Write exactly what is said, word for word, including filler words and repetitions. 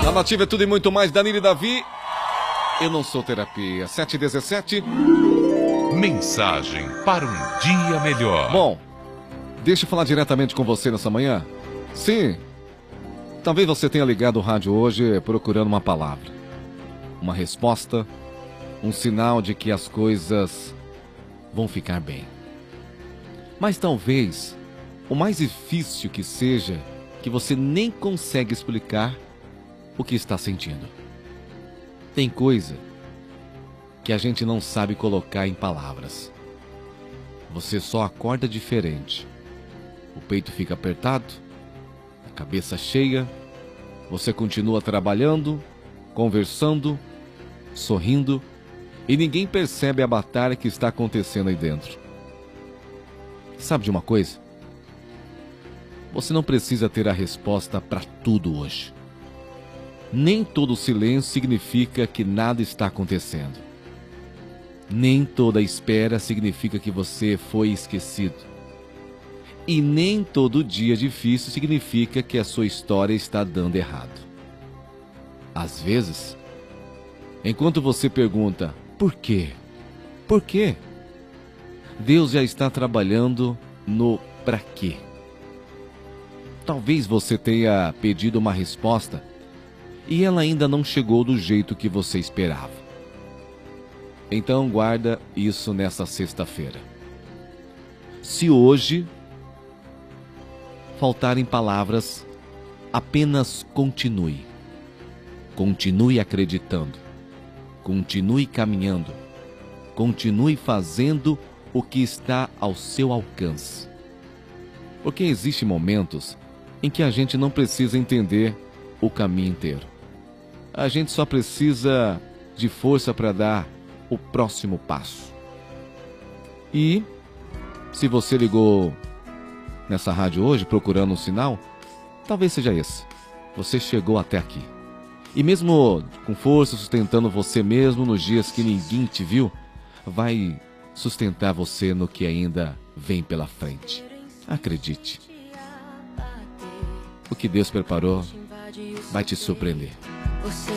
Na Nativa é tudo e muito mais. Danilo e Davi. Eu não sou terapia. sete e dezessete. Mensagem para um dia melhor. Bom, deixa eu falar diretamente com você nessa manhã. Sim, talvez você tenha ligado o rádio hoje procurando uma palavra, uma resposta, um sinal de que as coisas vão ficar bem. Mas talvez o mais difícil que seja que você nem consegue explicar o que está sentindo. Tem coisa que a gente não sabe colocar em palavras. Você só acorda diferente. O peito fica apertado, a cabeça cheia, você continua trabalhando, conversando, sorrindo, e ninguém percebe a batalha que está acontecendo aí dentro. Sabe de uma coisa? Você não precisa ter a resposta para tudo hoje. Nem todo silêncio significa que nada está acontecendo. Nem toda espera significa que você foi esquecido. E nem todo dia difícil significa que a sua história está dando errado. Às vezes, enquanto você pergunta, por quê? Por quê? Deus já está trabalhando no pra quê. Talvez você tenha pedido uma resposta e ela ainda não chegou do jeito que você esperava. Então guarda isso nessa sexta-feira. Se hoje faltarem palavras, apenas continue. Continue acreditando. Continue caminhando. Continue fazendo o que está ao seu alcance. Porque existem momentos em que a gente não precisa entender o caminho inteiro. A gente só precisa de força para dar o próximo passo. E se você ligou nessa rádio hoje procurando um sinal, talvez seja esse. Você chegou até aqui. E mesmo com força, sustentando você mesmo nos dias que ninguém te viu, vai sustentar você no que ainda vem pela frente. Acredite. O que Deus preparou vai te surpreender.